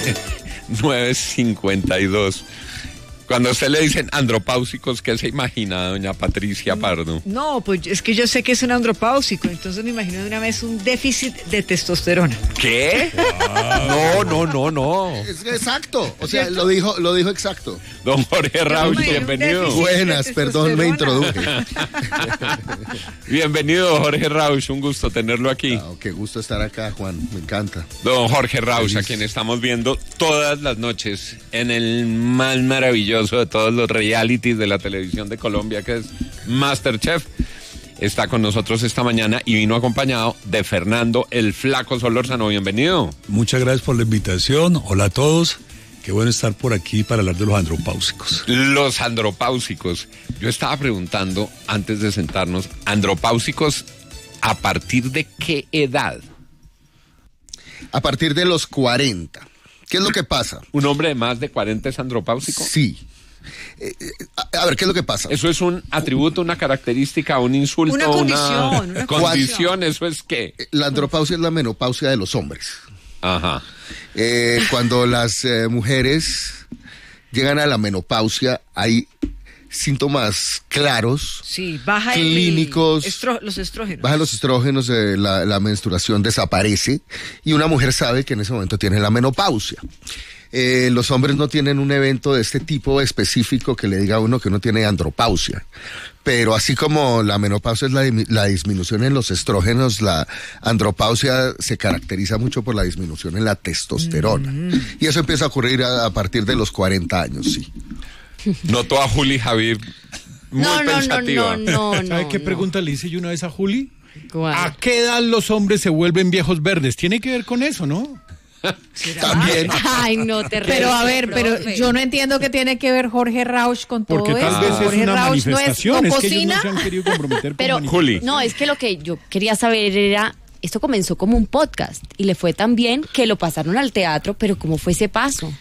9:52. Cuando a usted le dicen andropáusicos, ¿qué se imagina, doña Patricia Pardo? No, pues es que yo sé que es un andropáusico, entonces me imagino de una vez un déficit de testosterona. ¿Qué? No. Es exacto, o sea, lo dijo exacto. Don Jorge Rauch, bienvenido. Buenas, perdón, me introduje. Bienvenido, Jorge Rauch, un gusto tenerlo aquí. Qué gusto estar acá, Juan, me encanta. Don Jorge Rauch, a quien estamos viendo todas las noches en el más maravilloso de todos los realities de la televisión de Colombia, que es MasterChef. Está con nosotros esta mañana y vino acompañado de Fernando el Flaco Solórzano. Bienvenido. Muchas gracias por la invitación. Hola a todos. Qué bueno estar por aquí para hablar de los andropáusicos. Los andropáusicos. Yo estaba preguntando antes de sentarnos, ¿andropáusicos a partir de qué edad? A partir de los 40. ¿Qué es lo que pasa? ¿Un hombre de más de 40 es andropáusico? Sí. A ver, ¿qué es lo que pasa? ¿Eso es un atributo, una característica, un insulto, una condición? ¿Eso es qué? La andropausia es la menopausia de los hombres. Ajá. Cuando las mujeres llegan a la menopausia, hay síntomas claros, sí, baja clínicos, los estrógenos. Bajan los estrógenos, la menstruación desaparece y una mujer sabe que en ese momento tiene la menopausia. Los hombres no tienen un evento de este tipo específico que le diga a uno que uno tiene andropausia. Pero así como la menopausia es la disminución en los estrógenos, la andropausia se caracteriza mucho por la disminución en la testosterona. Y eso empieza a ocurrir a partir de los 40 años, sí. Notó a Juli Javier muy pensativa. No. ¿Sabe qué pregunta le hice yo una vez a Juli? ¿Cuál? ¿A qué edad los hombres se vuelven viejos verdes? Tiene que ver con eso, ¿no? También. Ay, no te ríes. Pero a ver, yo no entiendo qué tiene que ver Jorge Rauch con todo porque esto. Tal vez es Jorge una Rauch manifestación, no es que ellos no se han querido comprometer. Pero Juli. no, es que lo que yo quería saber era, esto comenzó como un podcast y le fue tan bien que lo pasaron al teatro, pero ¿cómo fue ese paso?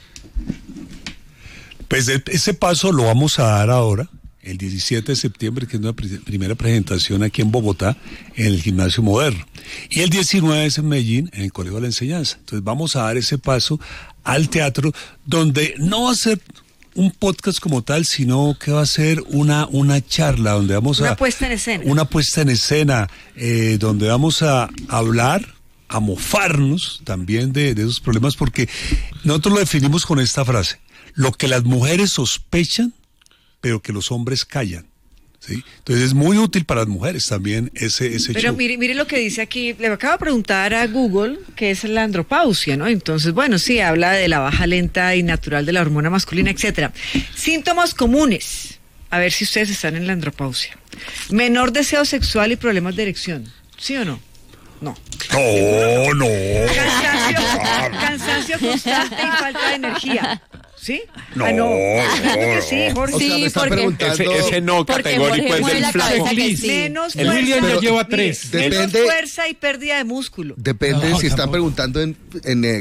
Pues ese paso lo vamos a dar ahora, el 17 de septiembre, que es una primera presentación aquí en Bogotá, en el Gimnasio Moderno. Y el 19 es en Medellín, en el Colegio de la Enseñanza. Entonces vamos a dar ese paso al teatro, donde no va a ser un podcast como tal, sino que va a ser una charla, donde vamos una puesta en escena. Una puesta en escena, donde vamos a hablar, a mofarnos también de esos problemas, porque nosotros lo definimos con esta frase: lo que las mujeres sospechan, pero que los hombres callan, ¿sí? Entonces es muy útil para las mujeres también ese Pero show. mire lo que dice aquí, le acabo de preguntar a Google qué es la andropausia, ¿no? Entonces, bueno, sí, habla de la baja lenta y natural de la hormona masculina, etcétera. Síntomas comunes, a ver si ustedes están en la andropausia. Menor deseo sexual y problemas de erección, ¿sí o no? No. No. Cansancio constante y falta de energía. ¿Sí? No. No. Creo que sí, Jorge. O sea, me está preguntando. Ese no categórico es del Flaco. Menos El William fuerza. ya lleva Mire, 3. menos Depende- fuerza y pérdida de músculo. Depende No, si están tampoco. preguntando en